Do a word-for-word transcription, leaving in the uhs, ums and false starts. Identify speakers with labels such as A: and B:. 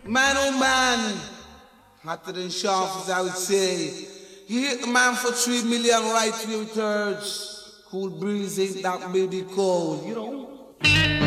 A: Man, oh man, hotter than sharp as I would say. You hit the man for three million right two thirds. Cool breeze ain't that baby cold, you know.